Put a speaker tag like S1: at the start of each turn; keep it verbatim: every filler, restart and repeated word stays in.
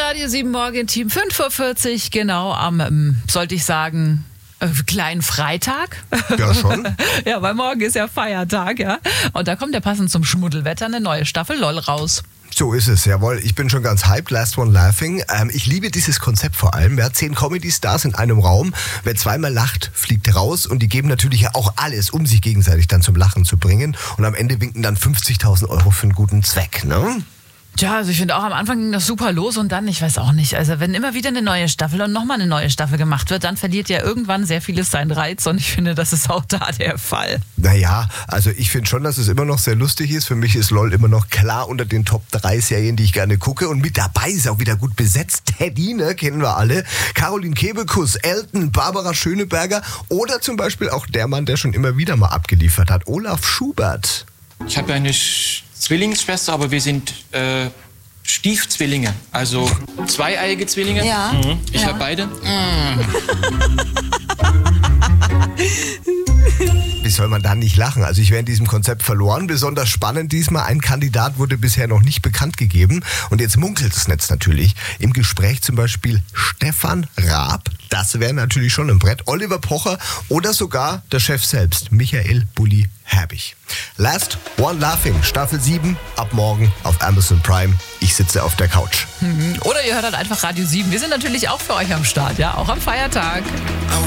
S1: Radio sieben Morgen, Team fünf Uhr vierzig, genau am, ähm, sollte ich sagen, äh, kleinen Freitag.
S2: Ja, schon.
S1: Ja, weil morgen ist ja Feiertag, ja. Und da kommt ja passend zum Schmuddelwetter eine neue Staffel LOL raus.
S2: So ist es, jawohl. Ich bin schon ganz hyped, Last One Laughing. Ähm, ich liebe dieses Konzept vor allem. Ja, zehn Comedy-Stars in einem Raum. Wer zweimal lacht, fliegt raus. Und die geben natürlich ja auch alles, um sich gegenseitig dann zum Lachen zu bringen. Und am Ende winken dann fünfzigtausend Euro für einen guten Zweck, ne?
S1: Tja, also ich finde auch, am Anfang ging das super los und dann, ich weiß auch nicht, also wenn immer wieder eine neue Staffel und nochmal eine neue Staffel gemacht wird, dann verliert ja irgendwann sehr vieles seinen Reiz und ich finde, das ist auch da der Fall.
S2: Naja, also ich finde schon, dass es immer noch sehr lustig ist. Für mich ist LOL immer noch klar unter den Top drei Serien, die ich gerne gucke. Und mit dabei ist auch wieder gut besetzt. Teddy, ne, kennen wir alle. Caroline Kebekus, Elton, Barbara Schöneberger oder zum Beispiel auch der Mann, der schon immer wieder mal abgeliefert hat, Olaf Schubert.
S3: Ich habe eine Sch- Zwillingsschwester, aber wir sind äh, Stiefzwillinge, also zweieiige Zwillinge.
S4: Ja.
S3: Mhm. Ich
S4: Ja.
S3: habe beide.
S2: Wie soll man da nicht lachen? Also ich wäre in diesem Konzept verloren. Besonders spannend diesmal, ein Kandidat wurde bisher noch nicht bekannt gegeben. Und jetzt munkelt das Netz natürlich. Im Gespräch zum Beispiel Stefan Raab. Das wäre natürlich schon ein Brett. Oliver Pocher oder sogar der Chef selbst, Michael Bulli Herbig. Last One Laughing, Staffel sieben, ab morgen auf Amazon Prime. Ich sitze auf der Couch.
S1: Oder ihr hört halt einfach Radio sieben. Wir sind natürlich auch für euch am Start, ja, auch am Feiertag.